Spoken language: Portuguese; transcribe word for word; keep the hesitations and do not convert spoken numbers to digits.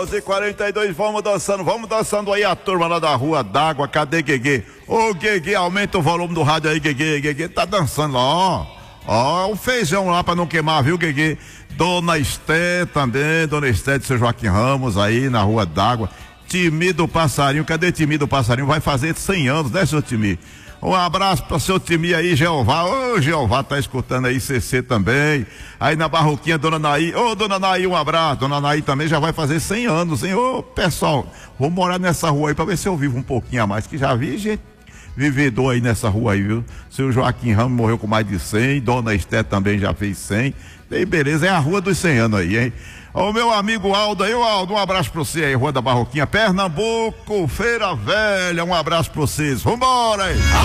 doze e quarenta e dois, vamos dançando, vamos dançando aí a turma lá da Rua d'Água. Cadê Gueguê? Ô Gueguê, aumenta o volume do rádio aí, Gueguê. Gueguê tá dançando lá, ó. Ó, o feijão lá pra não queimar, viu, Gueguê? Dona Esté também, Dona Esté de seu Joaquim Ramos aí na Rua d'Água. Timi do Passarinho, cadê Timi do Passarinho? Vai fazer cem anos, né, seu Timi? Um abraço para seu Timi aí, Jeová. Ô, Jeová tá escutando aí, C C também. Aí na Barroquinha, Dona Naí. Ô, Dona Naí, um abraço. Dona Naí também já vai fazer cem anos, hein? Ô, pessoal, vou morar nessa rua aí para ver se eu vivo um pouquinho a mais, que já vi gente vivedor aí nessa rua aí, viu? Seu Joaquim Ramos morreu com mais de cem, Dona Esté também já fez cem. E beleza, é a rua dos cem anos aí, hein? Ô, meu amigo Aldo aí, ô Aldo, um abraço pra você aí, Rua da Barroquinha, Pernambuco, Feira Velha, um abraço pra vocês. Vambora aí!